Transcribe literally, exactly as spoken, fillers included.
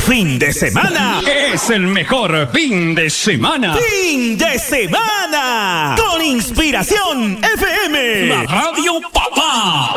fin de semana es el mejor fin de semana. ¡Fin de semana! Con Inspiración F M. La Radio Papá.